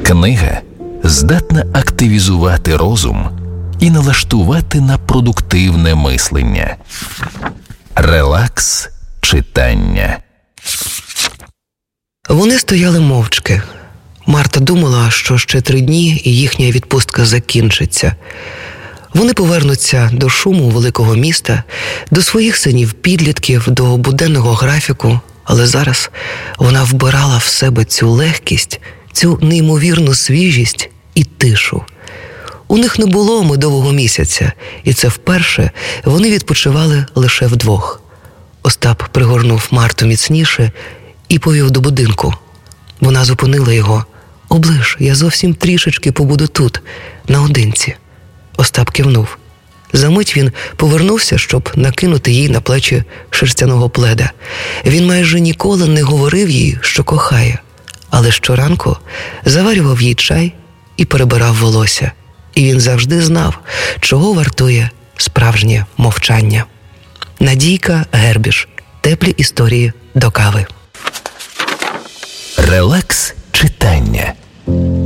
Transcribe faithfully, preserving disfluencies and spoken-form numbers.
Книга здатна активізувати розум і налаштувати на продуктивне мислення. Релакс читання. Вони стояли мовчки. Марта думала, що ще три дні і їхня відпустка закінчиться. Вони повернуться до шуму великого міста, до своїх синів-підлітків, до буденного графіку, але зараз вона вбирала в себе цю легкість, цю неймовірну свіжість і тишу. У них не було медового місяця, і це вперше вони відпочивали лише вдвох. Остап пригорнув Марту міцніше і повів до будинку. Вона зупинила його. «Оближ, я зовсім трішечки побуду тут, наодинці». Остап кивнув. Замить він повернувся, щоб накинути їй на плечі шерстяного пледа. Він майже ніколи не говорив їй, що кохає, але щоранку заварював їй чай і перебирав волосся. І він завжди знав, чого вартує справжнє мовчання. Надійка Гербіш. Теплі історії до кави. Релакс читання.